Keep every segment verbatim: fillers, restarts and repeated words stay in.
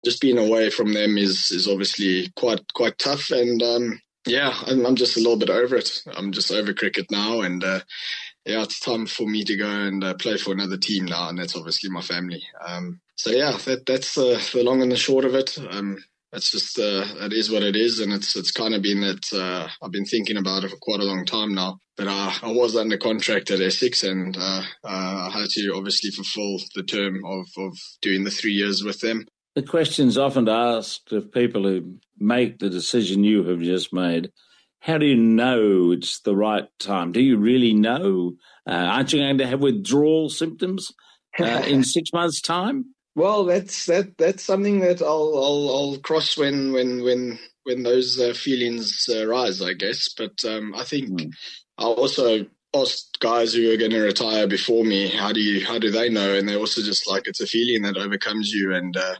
just being away from them is is obviously quite quite tough. And um, yeah, I'm, I'm just a little bit over it. I'm just over cricket now, and uh, yeah, it's time for me to go and uh, play for another team now, and that's obviously my family. Um, so yeah, that that's uh, the long and the short of it. Um, It's just, uh, it is what it is. And it's, it's kind of been that, uh, I've been thinking about it for quite a long time now. But, uh, I was under contract at Essex, and, uh, uh, I had to obviously fulfill the term of, of doing the three years with them. The question's often asked of people who make the decision you have just made. How do you know it's the right time? Do you really know? Uh, aren't you going to have withdrawal symptoms, uh, in six months' time? Well, that's that. That's something that I'll I'll, I'll cross when when when when those uh, feelings uh, rise, I guess. But um, I think mm. I also asked guys who are going to retire before me, how do you how do they know? And they're also just like, it's a feeling that overcomes you, and uh,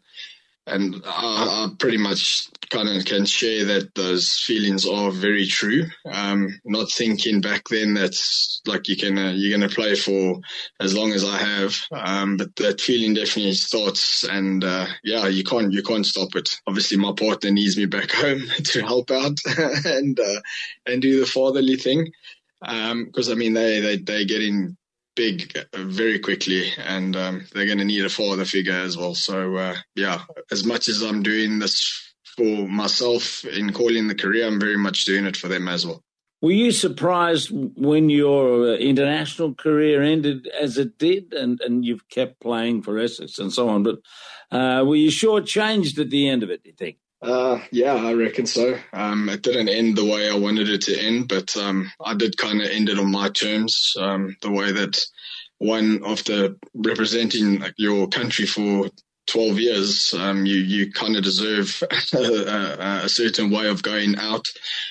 and I, I pretty much kind of can share that those feelings are very true. Um, not thinking back then that's like you can uh, you're going to play for as long as I have, um, but that feeling definitely starts, and uh, yeah, you can't you can't stop it. Obviously, my partner needs me back home to help out and uh, and do the fatherly thing, because um, I mean they they they get in big very quickly, and um, they're going to need a father figure as well. So uh, yeah, as much as I'm doing this for myself in calling the career, I'm very much doing it for them as well. Were you surprised when your international career ended as it did, and, and you've kept playing for Essex and so on, but uh, were you shortchanged at the end of it, do you think? Uh, yeah, I reckon so. Um, it didn't end the way I wanted it to end, but um, I did kind of end it on my terms, um, the way that one after representing like, your country for twelve years, um, you, you kind of deserve a, a certain way of going out.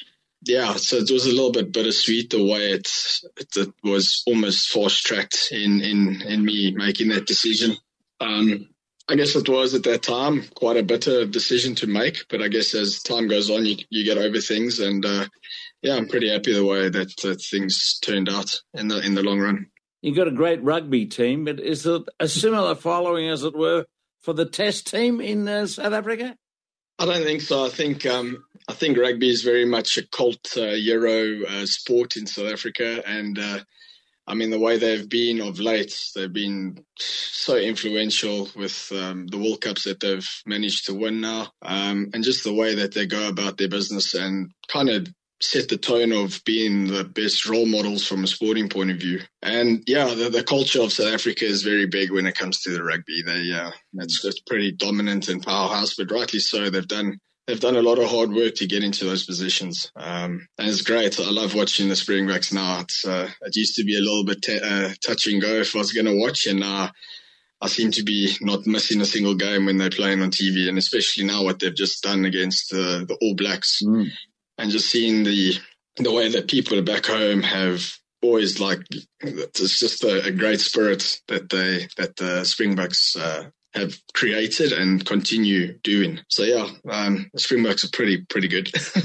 Yeah, so it was a little bit bittersweet the way it, it, it was almost fast-tracked in, in, in me making that decision. Um, I guess it was at that time quite a bitter decision to make, but I guess as time goes on, you, you get over things, and uh, yeah, I'm pretty happy the way that uh, things turned out in the in the long run. You've got a great rugby team, but is it a similar following, as it were, for the Test team in uh, South Africa? I don't think so. I think um, I think rugby is very much a cult uh, Euro uh, sport in South Africa, and uh, I mean, the way they've been of late, they've been so influential with um, the World Cups that they've managed to win now, um, and just the way that they go about their business and kind of set the tone of being the best role models from a sporting point of view. And yeah, the, the culture of South Africa is very big when it comes to the rugby. They, uh, it's, it's pretty dominant and powerhouse, but rightly so. They've done They've done a lot of hard work to get into those positions. Um, and it's great. I love watching the Springboks now. It's, uh, it used to be a little bit t- uh, touch and go if I was going to watch, and now I seem to be not missing a single game when they're playing on T V, and especially now what they've just done against uh, the All Blacks. Mm. And just seeing the the way that people back home have always, like, it's just a, a great spirit that they that the Springboks uh, have created and continue doing. So yeah, um, the Springboks are pretty pretty good.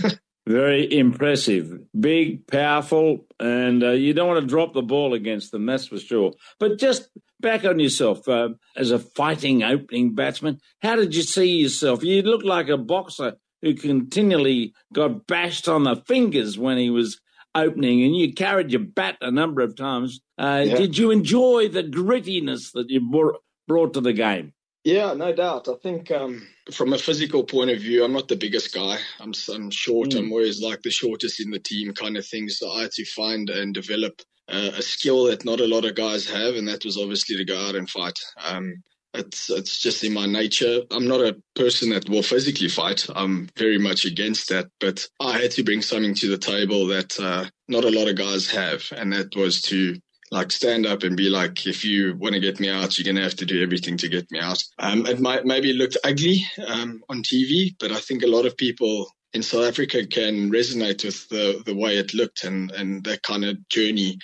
Very impressive, big, powerful, and uh, you don't want to drop the ball against them, that's for sure. But just back on yourself, uh, as a fighting opening batsman, how did you see yourself? You look like a boxer who continually got bashed on the fingers when he was opening, and you carried your bat a number of times. Uh, yeah. Did you enjoy the grittiness that you brought, brought to the game? Yeah, no doubt. I think um, from a physical point of view, I'm not the biggest guy. I'm, I'm short. Mm. I'm always like the shortest in the team kind of thing. So I had to find and develop uh, a skill that not a lot of guys have, and that was obviously to go out and fight. Um, it's it's just in my nature. I'm not a person that will physically fight. I'm very much against that. But I had to bring something to the table that uh, not a lot of guys have, and that was to like stand up and be like, if you want to get me out, you're going to have to do everything to get me out. Um, it might maybe looked ugly um, on T V, but I think a lot of people in South Africa can resonate with the, the way it looked and, and that kind of journey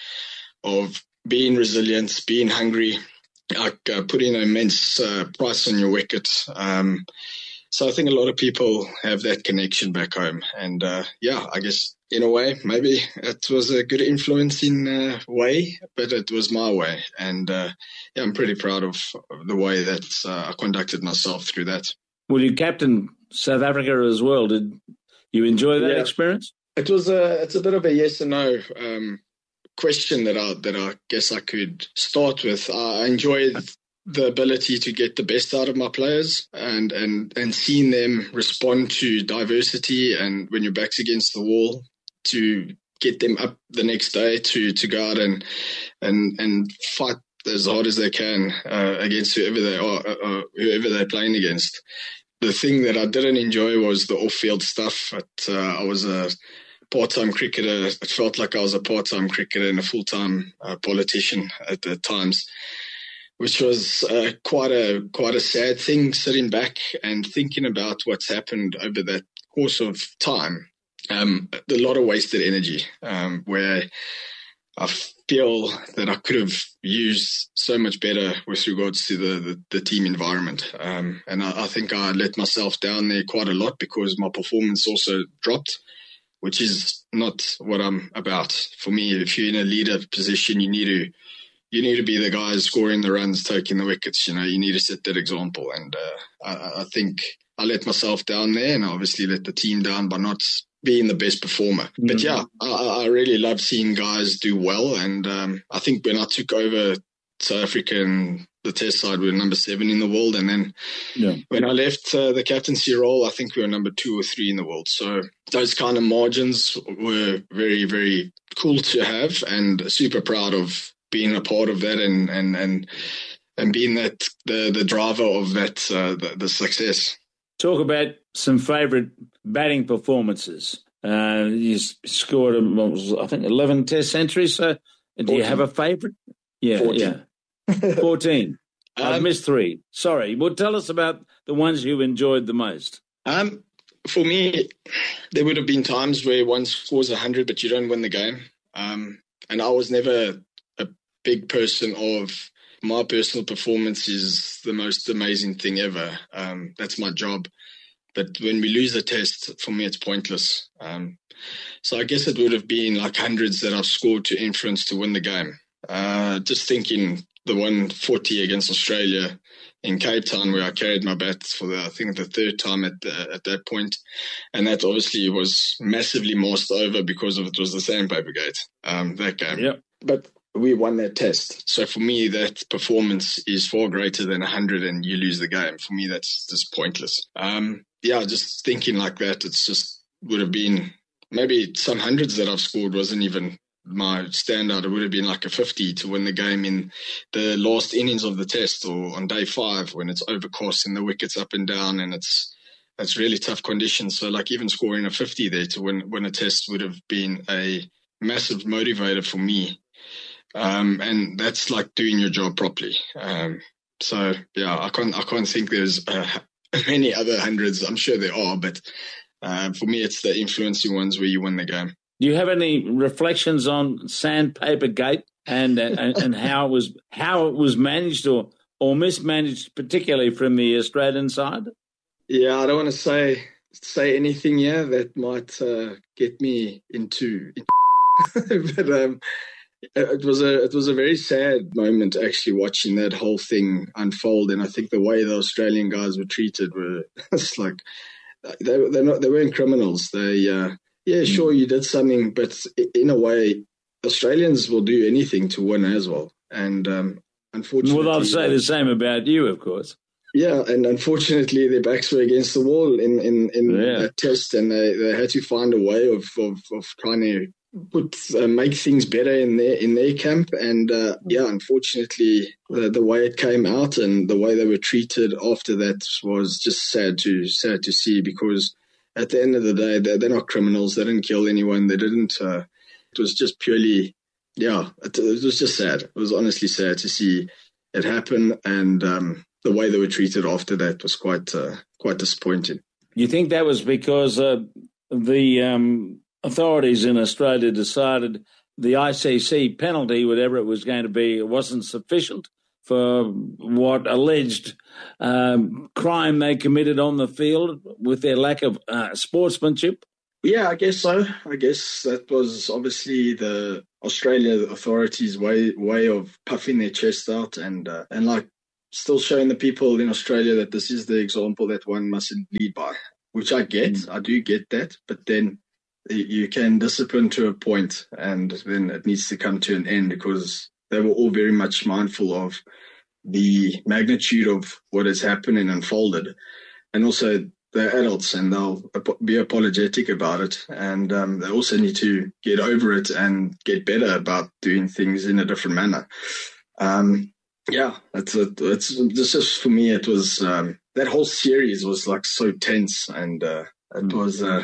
of being resilient, being hungry, like uh, putting an immense uh, price on your wicket. Um, so I think a lot of people have that connection back home. And uh, yeah, I guess in a way, maybe it was a good influence in a way, but it was my way. And uh, yeah, I'm pretty proud of the way that uh, I conducted myself through that. Well, you captained South Africa as well. Did you enjoy that Yeah. experience? It was a, it's a bit of a yes and no um, question that I, that I guess I could start with. I enjoyed the ability to get the best out of my players and, and, and seeing them respond to diversity, and when your back's against the wall, to get them up the next day to, to go out and, and, and fight as hard as they can uh, against whoever they are, uh, whoever they're playing against. The thing that I didn't enjoy was the off-field stuff. But, uh, I was a part-time cricketer. It felt like I was a part-time cricketer and a full-time uh, politician at the times, which was uh, quite a quite a sad thing, sitting back and thinking about what's happened over that course of time. Um, a lot of wasted energy, um, where I feel that I could have used so much better with regards to the, the, the team environment. Um, and I, I think I let myself down there quite a lot because my performance also dropped, which is not what I'm about. For me, if you're in a leader position, you need to you need to be the guys scoring the runs, taking the wickets. You know, you need to set that example. And uh, I, I think I let myself down there, and I obviously let the team down by not being the best performer. Mm-hmm. But yeah, I, I really love seeing guys do well. And um, I think when I took over South Africa and the test side, we were number seven in the world. And then yeah. when I left uh, the captaincy role, I think we were number two or three in the world. So those kind of margins were very, very cool to have, and super proud of being a part of that, and and and, and being that the, the driver of that uh, the, the success. Talk about some favourite batting performances. Uh, you scored, what was, I think, eleven Test centuries. So, do fourteen. You have a favourite? Yeah, fourteen. yeah, fourteen. um, I've missed three. Sorry. Well, tell us about the ones you enjoyed the most. Um, for me, there would have been times where one scores a hundred, but you don't win the game. Um, and I was never a big person of, my personal performance is the most amazing thing ever. Um, that's my job. But when we lose a test, for me, it's pointless. Um, so I guess it would have been like hundreds that I've scored to influence to win the game. Uh, just thinking the one forty against Australia in Cape Town, where I carried my bat for the, I think the third time at the, at that point. And that obviously was massively mossed over because of it was the Sandpaper Gate, um, that game. Yep. But we won that test. So for me, that performance is far greater than one hundred and you lose the game. For me, that's just pointless. Um, yeah, just thinking like that, it's just would have been maybe some hundreds that I've scored wasn't even my standout. It would have been like a fifty to win the game in the last innings of the test, or on day five when it's overcast and the wicket's up and down and it's it's really tough conditions. So like even scoring a fifty there to win, win a test would have been a massive motivator for me. Um, and that's like doing your job properly. Um, so yeah, I can't, I can't think there's uh, many other hundreds. I'm sure there are, but uh, for me, it's the influencing ones where you win the game. Do you have any reflections on Sandpaper Gate and uh, and, and how it was how it was managed or or mismanaged, particularly from the Australian side? Yeah, I don't want to say say anything here that might uh, get me into, but um. It was a it was a very sad moment actually watching that whole thing unfold, and I think the way the Australian guys were treated were it's like they they're not they weren't criminals. They uh, yeah sure you did something, but in a way Australians will do anything to win as well, and um, unfortunately, well, I'll say the same about you, of course. Yeah, and unfortunately their backs were against the wall in in in yeah. that test, and they, they had to find a way of of, of trying to put uh, make things better in their in their camp. And uh, yeah, unfortunately the, the way it came out and the way they were treated after that was just sad to sad to see, because at the end of the day they're, they're not criminals. They didn't kill anyone. They didn't uh, it was just purely yeah it, it was just sad. It was honestly sad to see it happen, and um, the way they were treated after that was quite uh, quite disappointing. You think that was because uh, the um authorities in Australia decided the I C C penalty, whatever it was going to be, it wasn't sufficient for what alleged um, crime they committed on the field with their lack of uh, sportsmanship? Yeah, I guess so. I guess that was obviously the Australia authorities' way way of puffing their chest out, and uh, and like still showing the people in Australia that this is the example that one mustn't lead by, which I get. Mm. I do get that. But then you can discipline to a point, and then it needs to come to an end, because they were all very much mindful of the magnitude of what has happened and unfolded. And also they're adults and they'll be apologetic about it. And um, they also need to get over it and get better about doing things in a different manner. Um, yeah, it's, a, it's just for me, it was, um, that whole series was like so tense, and uh, it was, uh,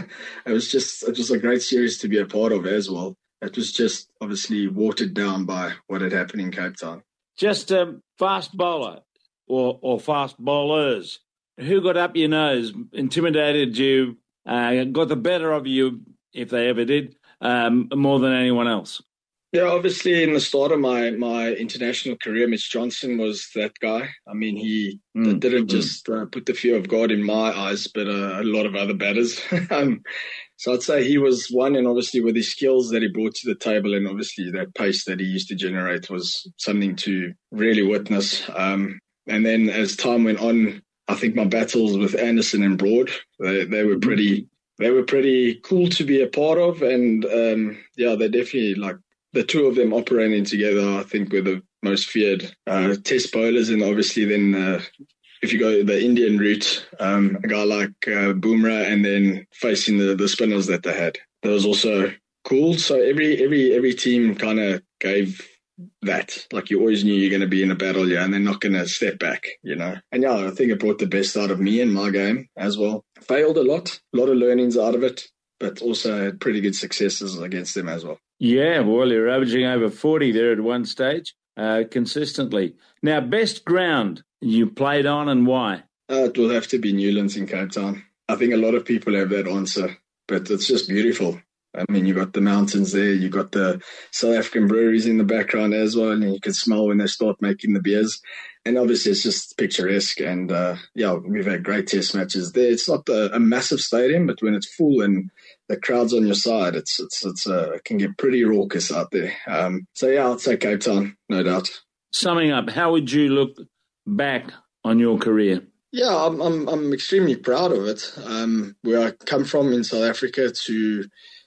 it was just, it was a great series to be a part of as well. It was just obviously watered down by what had happened in Cape Town. Just a fast bowler or, or fast bowlers. Who got up your nose, intimidated you, uh, got the better of you, if they ever did, um, more than anyone else? Yeah, obviously in the start of my, my international career, Mitch Johnson was that guy. I mean, he mm. didn't mm. just uh, put the fear of God in my eyes, but uh, a lot of other batters. um, so I'd say he was one, and obviously with his skills that he brought to the table, and obviously that pace that he used to generate was something to really witness. Um, and then as time went on, I think my battles with Anderson and Broad, they, they were pretty, they were pretty cool to be a part of. And um, yeah, they definitely, like, the two of them operating together, I think, were the most feared uh, test bowlers. And obviously then uh, if you go the Indian route, um, a guy like uh, Bumrah, and then facing the, the spinners that they had, that was also cool. So every, every, every team kind of gave that, like, you always knew you're going to be in a battle, yeah, and they're not going to step back, you know. And yeah, I think it brought the best out of me in my game as well. Failed a lot, a lot of learnings out of it, but also had pretty good successes against them as well. Yeah, well, you're averaging over forty there at one stage, uh, consistently. Now, best ground you played on and why? Uh, it will have to be Newlands in Cape Town. I think a lot of people have that answer, but it's just beautiful. I mean, you got the mountains there, you got the South African breweries in the background as well, and you can smell when they start making the beers. And obviously, it's just picturesque. And uh, yeah, we've had great test matches there. It's not a, a massive stadium, but when it's full and the crowd's on your side, it's it's it's uh, it can get pretty raucous out there. Um, so yeah, I'd say Cape Town, no doubt. Summing up, how would you look back on your career? Yeah, I'm I'm, I'm extremely proud of it. Um, where I come from in South Africa to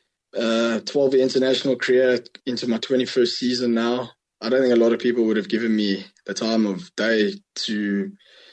Uh, twelve-year international career into my twenty-first season now. I don't think a lot of people would have given me the time of day to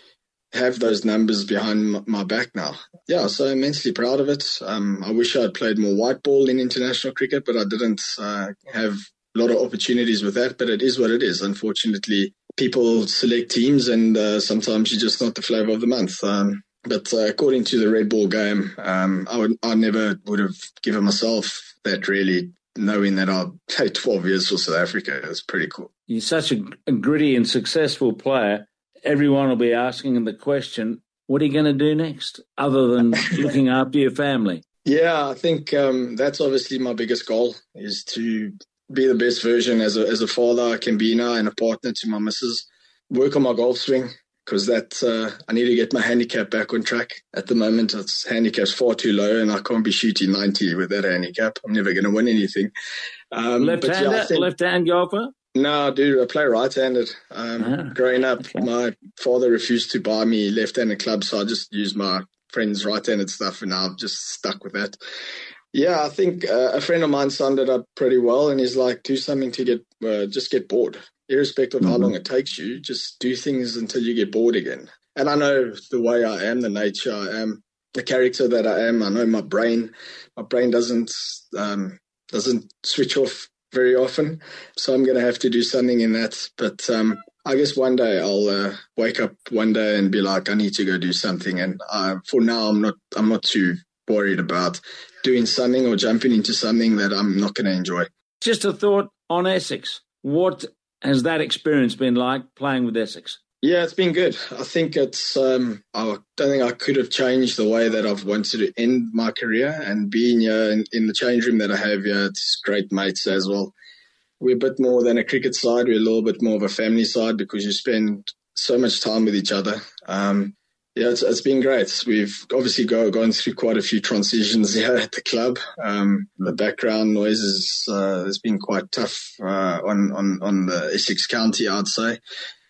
have those numbers behind my back now. Yeah, so immensely proud of it. Um, I wish I had played more white ball in international cricket, but I didn't uh, have a lot of opportunities with that. But it is what it is. Unfortunately, people select teams, and uh, sometimes you're just not the flavour of the month. Um, But uh, according to the red ball game, um, I would, I never would have given myself that, really, knowing that I'll play twelve years for South Africa. It's pretty cool. You're such a, a gritty and successful player. Everyone will be asking the question, what are you going to do next, other than looking after your family? Yeah, I think um, that's obviously my biggest goal, is to be the best version as a, as a father I can be now, and a partner to my missus. Work on my golf swing, because that uh, I need to get my handicap back on track. At the moment, it's handicap's far too low, and I can't be shooting ninety with that handicap. I'm never going to win anything. Um, left-hander, yeah, think, left-hand golfer? No, dude, I play right-handed. Um, ah, growing up, okay. My father refused to buy me left-handed clubs, so I just used my friend's right-handed stuff, and I've just stuck with that. Yeah, I think uh, a friend of mine summed it up pretty well, and he's like, do something to get, uh, just get bored. Irrespective of mm-hmm. how long it takes you, just do things until you get bored again. And I know the way I am, the nature I am, the character that I am. I know my brain, my brain doesn't um, doesn't switch off very often. So I'm going to have to do something in that. But um, I guess one day I'll uh, wake up one day and be like, I need to go do something. And uh, for now, I'm not I'm not too worried about doing something or jumping into something that I'm not going to enjoy. Just a thought on Essex. What has that experience been like, playing with Essex? Yeah, it's been good. I think it's, um, I don't think I could have changed the way that I've wanted to end my career, and being here in, in the change room that I have here, it's great mates as well. We're a bit more than a cricket side. We're a little bit more of a family side, because you spend so much time with each other. Um, yeah, it's, it's been great. We've obviously go, gone through quite a few transitions here at the club. Um, the background noises uh, has been quite tough uh, on, on, on the Essex County, I'd say.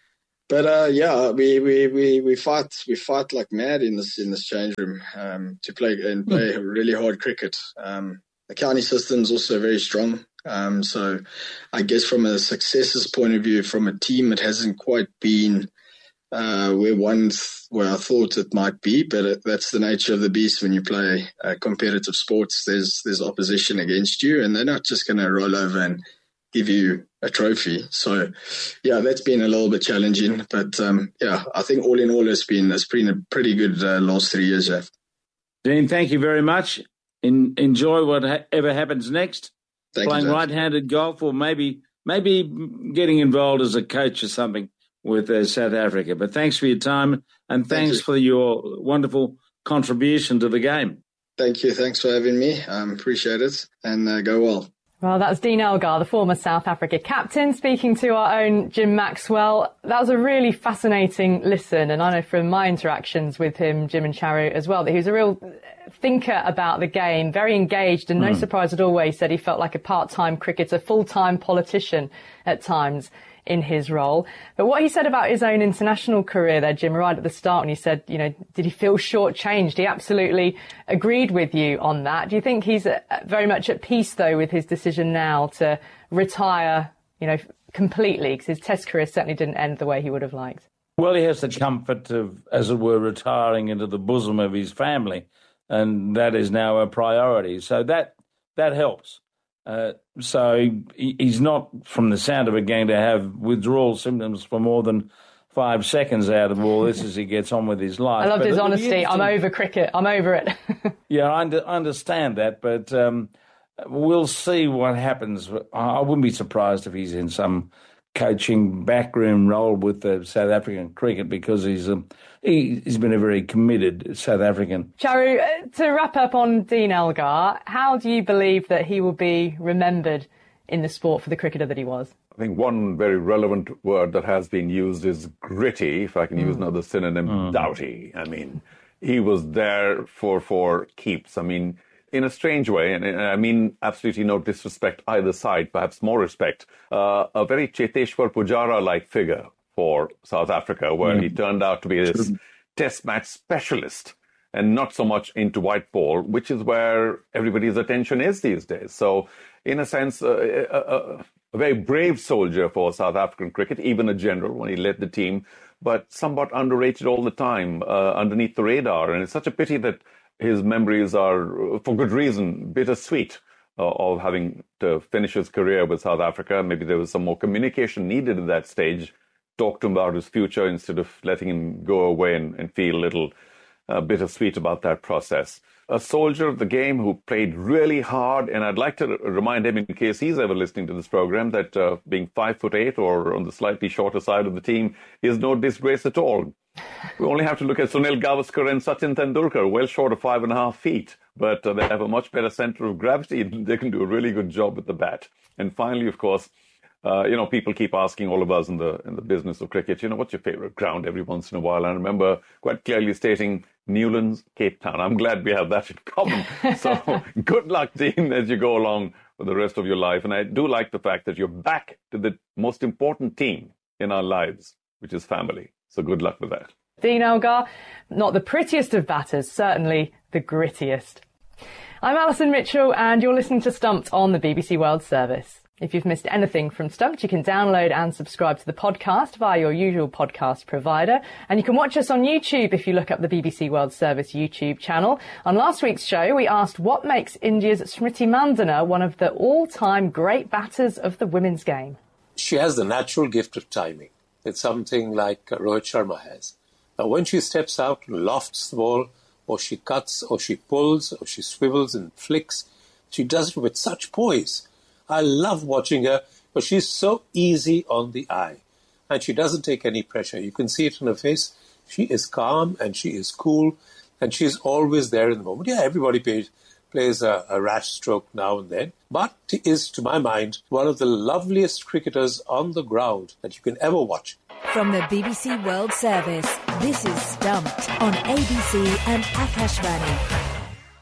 But uh, yeah, we, we, we, we fight we fight like mad in this in this change room um, to play and play mm. really hard cricket. Um, the county system is also very strong. Um, so I guess from a successes point of view, from a team, it hasn't quite been uh, where one where I thought it might be. But it, that's the nature of the beast when you play uh, competitive sports. There's there's opposition against you, and they're not just going to roll over and give you a trophy. So, yeah, that's been a little bit challenging. But, um, yeah, I think all in all, it's been, it's been a pretty good uh, last three years, Jeff. Dean, thank you very much. In, enjoy whatever happens next. Thank Playing you, right-handed golf, or maybe maybe getting involved as a coach or something with uh, South Africa. But thanks for your time, and thanks you. for your wonderful contribution to the game. Thank you. Thanks for having me. Um, appreciate it, and uh, go well. Well, that's Dean Elgar, the former South Africa captain, speaking to our own Jim Maxwell. That was a really fascinating listen, and I know from my interactions with him, Jim and Charu as well, that he was a real thinker about the game, very engaged, and no mm. surprise at all where he said he felt like a part-time cricketer, full-time politician at times in his role. But what he said about his own international career there, Jim, right at the start, when he said, you know, did he feel shortchanged? He absolutely agreed with you on that. Do you think he's very much at peace, though, with his decision now to retire, you know, completely? Because his Test career certainly didn't end the way he would have liked. Well, he has the comfort of, as it were, retiring into the bosom of his family, and that is now a priority. So that that helps. Uh, so he, he's not, from the sound of it, going to have withdrawal symptoms for more than five seconds out of all this as he gets on with his life. I loved but his honesty. I'm over cricket. I'm over it. Yeah, I under, understand that, but um, we'll see what happens. I wouldn't be surprised if he's in some coaching backroom role with the South African cricket, because he's um, he, he's been a very committed South African. Charu, to wrap up on Dean Elgar, how do you believe that he will be remembered in the sport for the cricketer that he was? I think one very relevant word that has been used is gritty, if I can mm. use another synonym, mm. doughty. I mean, he was there for, for keeps. I mean, in a strange way, and I mean absolutely no disrespect either side, perhaps more respect, uh, a very Cheteshwar Pujara-like figure for South Africa, where mm. he turned out to be this test match specialist and not so much into white ball, which is where everybody's attention is these days. So, in a sense, uh, a, a, a very brave soldier for South African cricket, even a general when he led the team, but somewhat underrated all the time, uh, underneath the radar. And it's such a pity that his memories are, for good reason, bittersweet uh, of having to finish his career with South Africa. Maybe there was some more communication needed at that stage. Talk to him about his future instead of letting him go away and, and feel a little uh, bittersweet about that process. A soldier of the game who played really hard, and I'd like to remind him, in case he's ever listening to this program, that uh, being five foot eight or on the slightly shorter side of the team is no disgrace at all. We only have to look at Sunil Gavaskar and Sachin Tendulkar, well short of five and a half feet, but uh, they have a much better center of gravity. They can do a really good job with the bat. And finally, of course, uh, you know, people keep asking all of us in the in the business of cricket, you know, what's your favorite ground every once in a while? I remember quite clearly stating Newlands, Cape Town. I'm glad we have that in common. So good luck, Dean, as you go along with the rest of your life. And I do like the fact that you're back to the most important team in our lives, which is family. So good luck with that. Dean Elgar, not the prettiest of batters, certainly the grittiest. I'm Alison Mitchell, and you're listening to Stumped on the B B C World Service. If you've missed anything from Stumped, you can download and subscribe to the podcast via your usual podcast provider. And you can watch us on YouTube if you look up the B B C World Service YouTube channel. On last week's show, we asked what makes India's Smriti Mandhana one of the all-time great batters of the women's game. She has the natural gift of timing. It's something like Rohit Sharma has. Now, when she steps out and lofts the ball, or she cuts, or she pulls, or she swivels and flicks, she does it with such poise. I love watching her, but she's so easy on the eye. And she doesn't take any pressure. You can see it in her face. She is calm and she is cool, and she's always there in the moment. Yeah, everybody plays, plays a, a rash stroke now and then, but she is, to my mind, one of the loveliest cricketers on the ground that you can ever watch. From the B B C World Service, this is Stumped on A B C and Akashvani.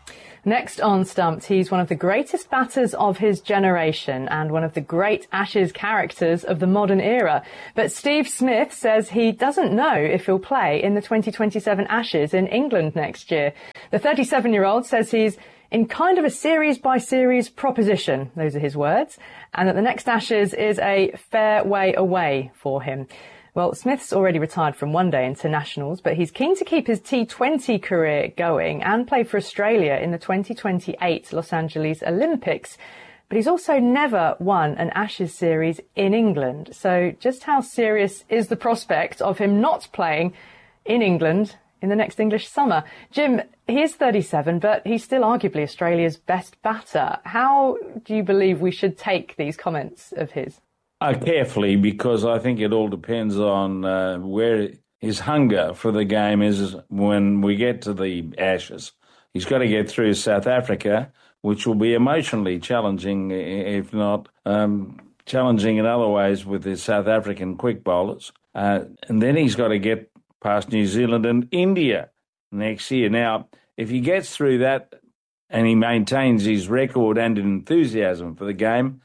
Next on Stumped, he's one of the greatest batters of his generation and one of the great Ashes characters of the modern era. But Steve Smith says he doesn't know if he'll play in the twenty twenty-seven Ashes in England next year. The thirty-seven-year-old says he's in kind of a series-by-series proposition, those are his words, and that the next Ashes is a fair way away for him. Well, Smith's already retired from one-day internationals, but he's keen to keep his T twenty career going and play for Australia in the twenty twenty-eight Los Angeles Olympics. But he's also never won an Ashes series in England. So just how serious is the prospect of him not playing in England in the next English summer? Jim, he is thirty-seven, but he's still arguably Australia's best batter. How do you believe we should take these comments of his? Uh, carefully, because I think it all depends on uh, where his hunger for the game is when we get to the Ashes. He's got to get through South Africa, which will be emotionally challenging, if not um, challenging in other ways with the South African quick bowlers. Uh, and then he's got to get past New Zealand and India next year. Now, if he gets through that and he maintains his record and enthusiasm for the game,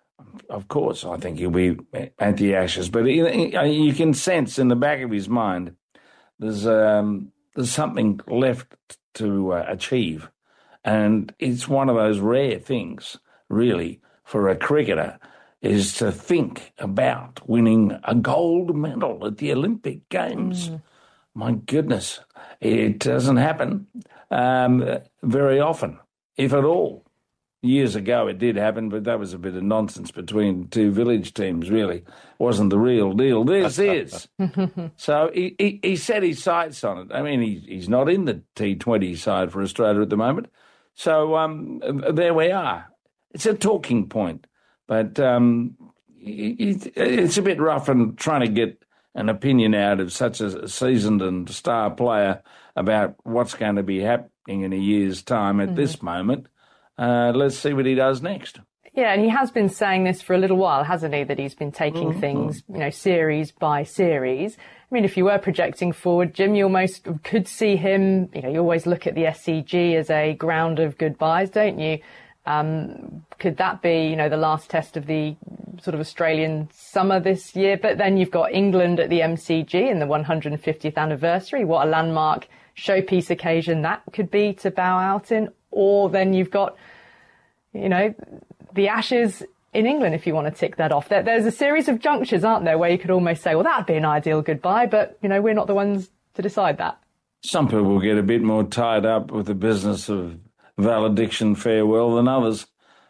of course, I think he'll be at the Ashes. But you can sense in the back of his mind there's um, there's something left to uh, achieve. And it's one of those rare things, really, for a cricketer, is to think about winning a gold medal at the Olympic Games. Mm. My goodness, it doesn't happen um, very often, if at all. Years ago it did happen, but that was a bit of nonsense between two village teams, really. It wasn't the real deal. This is. So he, he, he set his sights on it. I mean, he, he's not in the T twenty side for Australia at the moment. So um, there we are. It's a talking point, but um, it, it's a bit rough and trying to get an opinion out of such a seasoned and star player about what's going to be happening in a year's time at mm-hmm. this moment. Uh, let's see what he does next. Yeah, and he has been saying this for a little while, hasn't he, that he's been taking mm-hmm. things, you know, series by series. I mean, if you were projecting forward, Jim, you almost could see him, you know, you always look at the S C G as a ground of goodbyes, don't you? Um, could that be, you know, the last test of the sort of Australian summer this year? But then you've got England at the M C G in the one hundred fiftieth anniversary. What a landmark showpiece occasion that could be to bow out in. Or then you've got, you know, the Ashes in England, if you want to tick that off. There, there's a series of junctures, aren't there, where you could almost say, well, that'd be an ideal goodbye, but, you know, we're not the ones to decide that. Some people get a bit more tied up with the business of valediction farewell than others.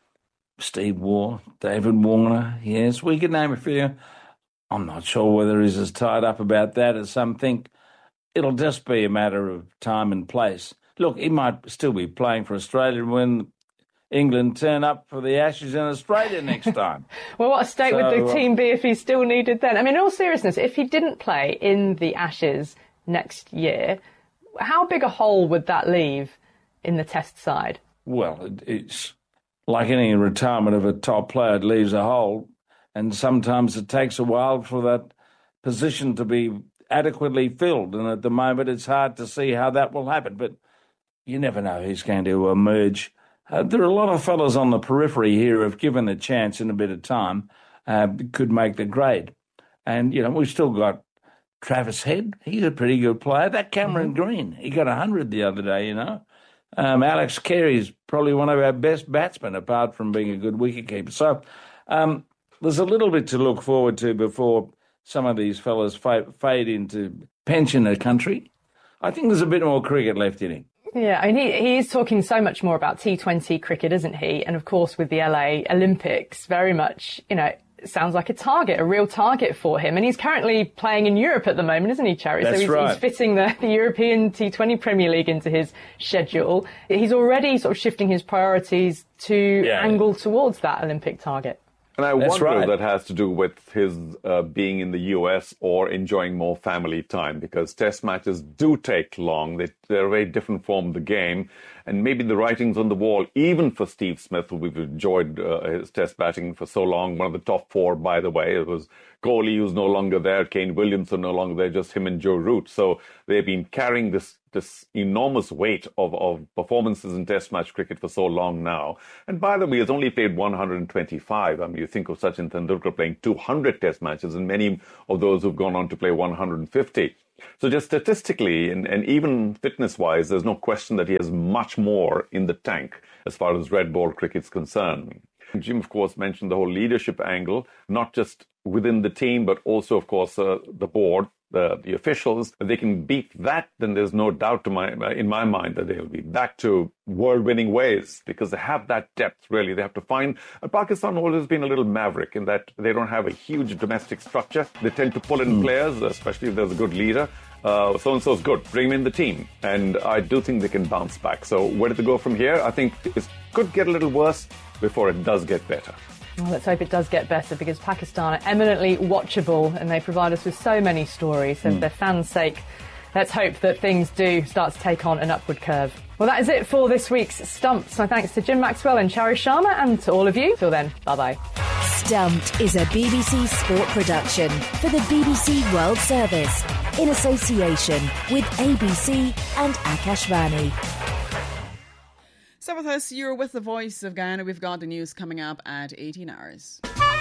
Steve Waugh, David Warner, yes, we could name a few. I'm not sure whether he's as tied up about that as some think. It'll just be a matter of time and place. Look, he might still be playing for Australia when England turn up for the Ashes in Australia next time. Well, what a state so, would the team be if he's still needed then? I mean, in all seriousness, if he didn't play in the Ashes next year, how big a hole would that leave in the Test side? Well, it's like any retirement of a top player, it leaves a hole, and sometimes it takes a while for that position to be adequately filled, and at the moment it's hard to see how that will happen, but you never know who's going to emerge. Uh, there are a lot of fellas on the periphery here who, if given a chance in a bit of time, uh, could make the grade. And, you know, we've still got Travis Head. He's a pretty good player. That Cameron mm-hmm. Green, he got one hundred the other day, you know. Um, Alex Carey's probably one of our best batsmen, apart from being a good wicketkeeper. So um, there's a little bit to look forward to before some of these fellas fade, fade into pensioner country. I think there's a bit more cricket left in him. Yeah, I mean, he, he is talking so much more about T twenty cricket, isn't he? And of course, with the L A Olympics, very much, you know, sounds like a target, a real target for him. And he's currently playing in Europe at the moment, isn't he, Cherry? That's so he's, right. he's fitting the, the European T twenty Premier League into his schedule. He's already sort of shifting his priorities to yeah. angle towards that Olympic target. And I That's wonder right. if that has to do with his uh, being in the U S or enjoying more family time, because test matches do take long. They they're a very different form of the game. And maybe the writing's on the wall, even for Steve Smith, who we've enjoyed uh, his test batting for so long. One of the top four, by the way. It was Kohli, who's no longer there, Kane Williamson no longer there, just him and Joe Root. So they've been carrying this this enormous weight of, of performances in test match cricket for so long now. And by the way, he's only played one hundred twenty-five. I mean, you think of Sachin Tendulkar playing two hundred test matches, and many of those who've gone on to play one hundred fifty. So just statistically and, and even fitness-wise, there's no question that he has much more in the tank as far as red ball cricket's concerned. Jim, of course, mentioned the whole leadership angle, not just within the team, but also, of course, uh, the board, the, the officials. If they can beat that, then there's no doubt to my, in my mind that they'll be back to world-winning ways, because they have that depth, really. They have to find... And Pakistan always has been a little maverick in that they don't have a huge domestic structure. They tend to pull in mm. players, especially if there's a good leader. Uh, so-and-so's good. Bring him in the team. And I do think they can bounce back. So where do they go from here? I think it could get a little worse before it does get better. Well, let's hope it does get better, because Pakistan are eminently watchable and they provide us with so many stories. So mm. for their fans' sake, let's hope that things do start to take on an upward curve. Well, that is it for this week's Stumped. My thanks to Jim Maxwell and Charu Sharma, and to all of you. Till then, bye-bye. Stumped is a B B C Sport production for the B B C World Service in association with A B C and Akashvani. So with us, you're with the Voice of Ghana. We've got the news coming up at eighteen hours.